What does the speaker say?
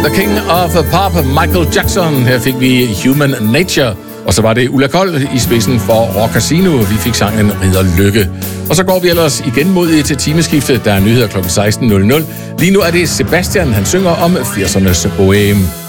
The King of Pop, Michael Jackson. Her fik vi Human Nature. Og så var det Ulla Kold i spidsen for Rock Casino. Vi fik sangen Ridder Lykke. Og så går vi ellers igen mod et timeskifte. Der er nyheder kl. 16.00. Lige nu er det Sebastian, han synger om 80'ernes boheme.